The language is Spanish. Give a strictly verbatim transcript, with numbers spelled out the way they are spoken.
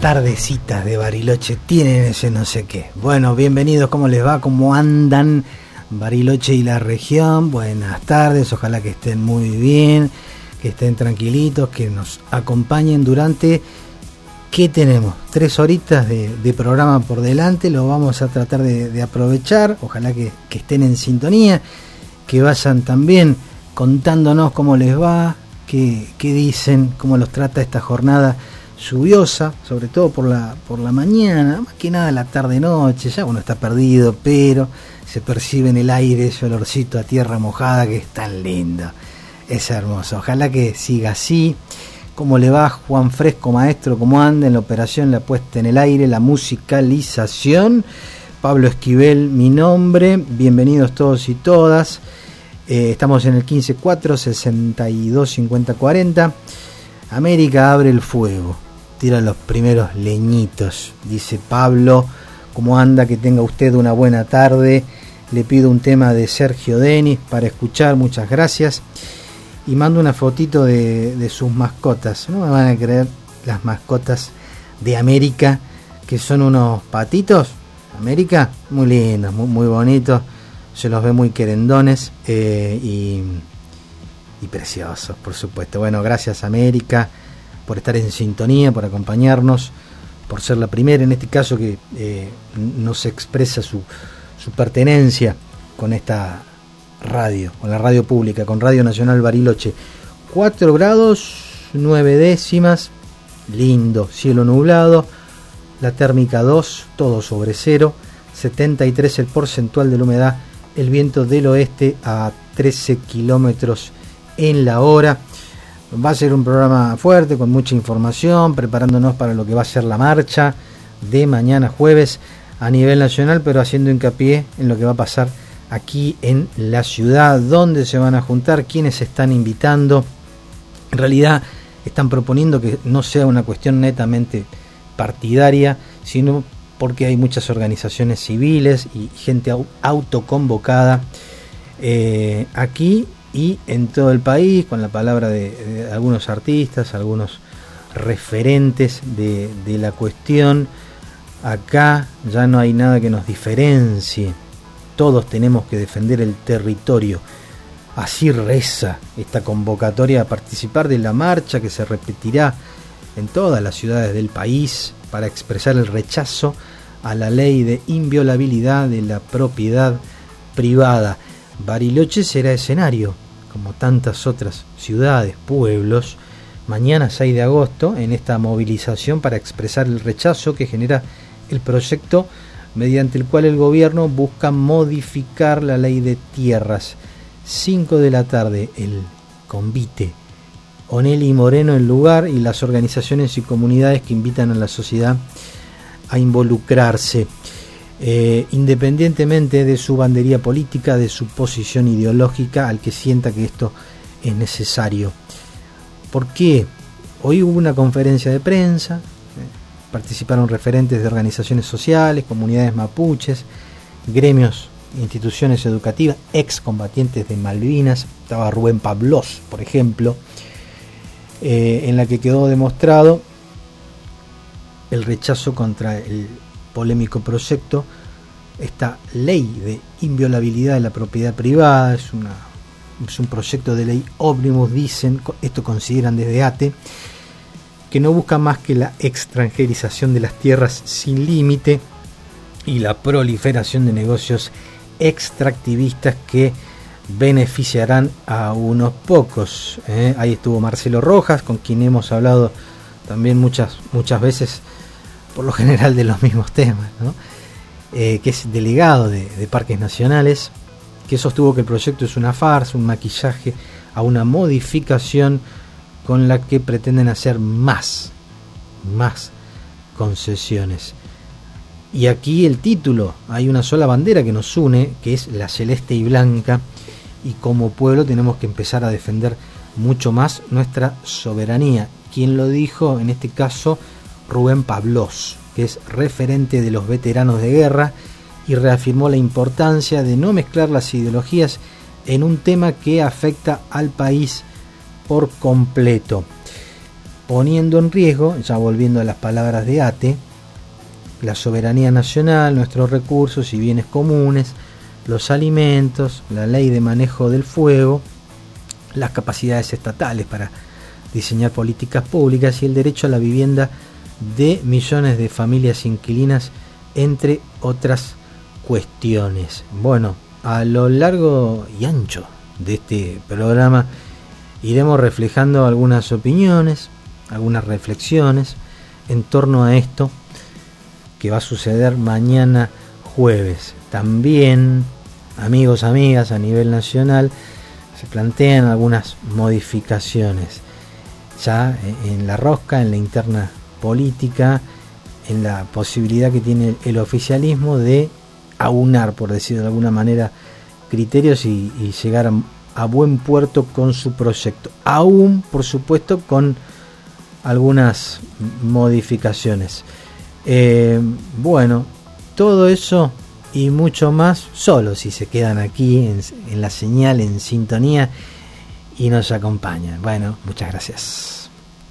tardecitas de Bariloche tienen ese no sé qué. Bueno, bienvenidos, ¿cómo les va? ¿Cómo andan Bariloche y la región? Buenas tardes, ojalá que estén muy bien, que estén tranquilitos, que nos acompañen durante, ¿qué tenemos? Tres horitas de, de programa por delante, lo vamos a tratar de, de aprovechar, ojalá que, que estén en sintonía, que vayan también contándonos cómo les va, qué, qué dicen, cómo los trata esta jornada lluviosa, sobre todo por la por la mañana, más que nada la tarde-noche, ya uno está perdido, pero se percibe en el aire ese olorcito a tierra mojada que es tan lindo, es hermoso, ojalá que siga así. ¿Cómo le va Juan Fresco, maestro? ¿Cómo anda en la operación, la puesta en el aire, la musicalización? Pablo Esquivel, mi nombre, bienvenidos todos y todas. Eh, estamos en el quince cuatro sesenta y dos cincuenta cuarenta. América abre el fuego, tira los primeros leñitos, dice Pablo. ¿Cómo anda? Que tenga usted una buena tarde. Le pido un tema de Sergio Denis para escuchar, muchas gracias. Y mando una fotito de, de sus mascotas. No me van a creer las mascotas de América, que son unos patitos. América, muy lindos, muy, muy bonitos. Se los ve muy querendones eh, y, y preciosos, por supuesto. Bueno, gracias América por estar en sintonía, por acompañarnos, por ser la primera en este caso que eh, nos expresa su, su pertenencia con esta radio, con la radio pública, con Radio Nacional Bariloche. cuatro grados nueve décimas, lindo, cielo nublado, la térmica dos, todo sobre cero, setenta y tres el porcentual de la humedad, el viento del oeste a trece kilómetros en la hora. Va a ser un programa fuerte, con mucha información, preparándonos para lo que va a ser la marcha de mañana jueves a nivel nacional, pero haciendo hincapié en lo que va a pasar aquí en la ciudad, dónde se van a juntar, quiénes se están invitando. En realidad están proponiendo que no sea una cuestión netamente partidaria, sino porque hay muchas organizaciones civiles y gente autoconvocada eh, aquí y en todo el país, con la palabra de, de algunos artistas, algunos referentes de, de la cuestión. Acá ya no hay nada que nos diferencie, todos tenemos que defender el territorio. Así reza esta convocatoria a participar de la marcha que se repetirá en todas las ciudades del país para expresar el rechazo a la ley de inviolabilidad de la propiedad privada. Bariloche será escenario, como tantas otras ciudades, pueblos, mañana seis de agosto, en esta movilización para expresar el rechazo que genera el proyecto mediante el cual el gobierno busca modificar la ley de tierras. cinco de la tarde, el convite. Onelli Moreno el lugar y las organizaciones y comunidades que invitan a la sociedad a involucrarse. Eh, independientemente de su bandería política, de su posición ideológica, al que sienta que esto es necesario. ¿Por qué? Hoy hubo una conferencia de prensa, eh, participaron referentes de organizaciones sociales, comunidades mapuches, gremios, instituciones educativas, excombatientes de Malvinas, estaba Rubén Pablos, por ejemplo, eh, en la que quedó demostrado el rechazo contra el polémico proyecto, esta ley de inviolabilidad de la propiedad privada. Es, una, es un proyecto de ley ómnibus, dicen, esto consideran desde ATE, que no busca más que la extranjerización de las tierras sin límite y la proliferación de negocios extractivistas que beneficiarán a unos pocos. ¿eh? Ahí estuvo Marcelo Rojas, con quien hemos hablado también muchas, muchas veces, por lo general de los mismos temas, ¿no? eh, que es delegado de, de Parques Nacionales, que sostuvo que el proyecto es una farsa, un maquillaje a una modificación con la que pretenden hacer más, más concesiones. Y aquí el título, hay una sola bandera que nos une, que es la celeste y blanca, y como pueblo tenemos que empezar a defender mucho más nuestra soberanía. ¿Quién lo dijo? En este caso, Rubén Pablos, que es referente de los veteranos de guerra, y reafirmó la importancia de no mezclar las ideologías en un tema que afecta al país por completo. poniendo en riesgo, ya volviendo a las palabras de Ate, la soberanía nacional, nuestros recursos y bienes comunes, los alimentos, la ley de manejo del fuego, las capacidades estatales para diseñar políticas públicas y el derecho a la vivienda de millones de familias inquilinas, entre otras cuestiones. Bueno, a lo largo y ancho de este programa iremos reflejando algunas opiniones, algunas reflexiones en torno a esto que va a suceder mañana jueves. También, amigos, amigas, a nivel nacional se plantean algunas modificaciones ya en la rosca, en la interna política, en la posibilidad que tiene el oficialismo de aunar, por decirlo de alguna manera, criterios y, y llegar a, a buen puerto con su proyecto, aún por supuesto con algunas modificaciones. Eh, bueno, todo eso y mucho más, solo si se quedan aquí en, en la señal, en sintonía y nos acompañan. Bueno, muchas gracias.